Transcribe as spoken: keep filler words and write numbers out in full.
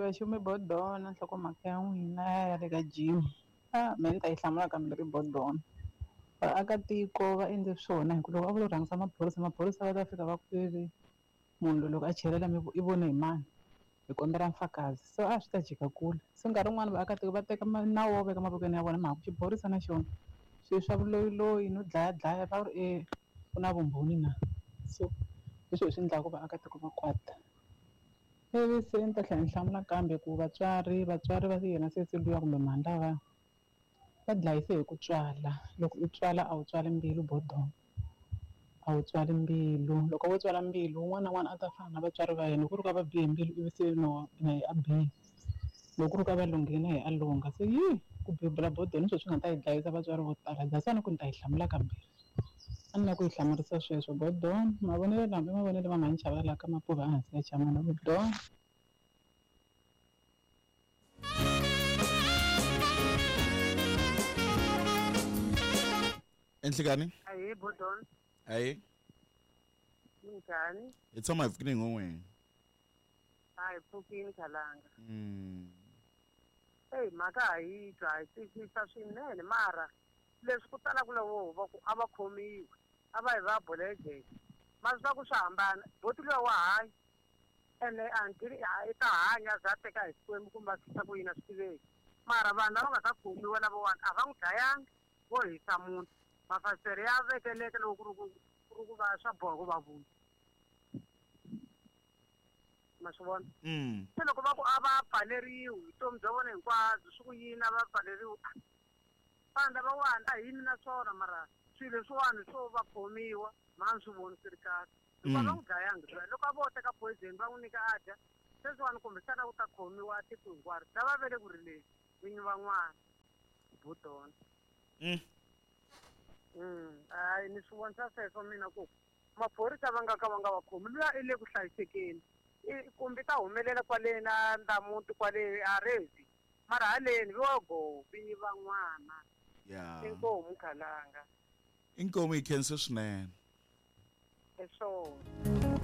xava xume bodona nhlokomhaka ya n'wina ya le ka gym a me ni ta yi hlamula kambe ri bodona vaakatiko va endle swona hi ku loko a vo lo rhangisa maphorisa maphorisa va ta fika va ku munhu loyi loko a chelela mi i vone hi mani hi kombela mfakazi so a swi ta jika kule se nkarhi wun'wani vaakatiko va teka nawu wo veka mavokweni ya vona mhaka xiphorisa na xona swilo swa vuloyiloyi no dlaya dlaya va ri e ku na vumbhoni na so hi swilo swi endlaku vaakatiko va kwata ivi se ni ta tlhela ni hlamula kambe ku vatswari vatswari va yena se se luya kumbe mhani lava va dlayise hi ku tswala loko u tswala a wu tswali mbilu bodongo a wu tswali mbilu loko wo tswala mbilu wun'wana na wun'wana a ta fana na vatswari va yena loko ku ri ka va bihe mbilu ivi se no na hi a bihi loko ku ri ka va lunghile na hi a lungha se yi ku bebula bodoni sweswo swi nga ta hi dlayisa vatswari vo tala that's why ni ku ni ta yi hlamula kambirhi a ni la ku yi hlamurisa sweswo bodon mavonelo lama i mavonelo ma mhani chavalaka ka mapuva ehansi ka chamana bodon. Enhlikani? Hayi bodon. Hayi. Njani? Hi tshama hi fikile ng'wini. Hayi pfukini khalanga. Mm. Hey mhaka ha yi twa hi twisisa swinene mara leswi ku tala ku lewo va ku a va khomiwi a va hi va boleke ma swi ku swi hambana boti luya wa hanya ene until i ta hanya za teka hi xikwembu kumbe a fisa ku yina swi tiveki mara vanhu lava nga ta khomiwa lavawani a va n'wi dlayanga vo hisa munhu mafasiteri ya vekeleke loko ku ri ku ku ri ku va swa boha ku va vuya ma swi vona se loko va ku a va pfaleriwi vutomi bya vona hinkwabyo swi ku yini a va pfaleriwi vanhu lavawani a yini na swona mara swilo leswiwani swo va khomiwa ma ni swi voni swi ri kahle hikuva va n'wi dlayanga swa loko a vo teka poison va n'wi nyika a dya sweswiwani kumbexana u ta khomiwa tiko hinkwaro ta va vele ku ri lexi vinyi van'wana budona hayi ni swi vonisa sweswo mina ku maphorisa va nga ka va nga va khomi luya i le ku hlayisekeni kumbe ta humelela kwale na ndamuti kwale a rezi mara haleni vo go vinyi van'wana ya inkomu khalanga inkomu yi khense swinene hi swona